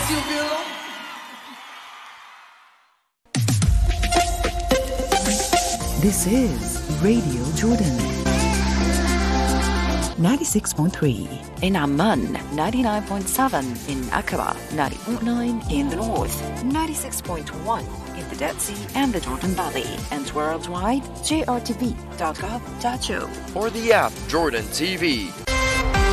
This is Radio Jordan. 96.3 in Amman, 99.7 in Aqaba, 90.9 in the north, 96.1 in the Dead Sea and the Jordan Valley, and worldwide, jrtv.gov.au. Or the app Jordan TV.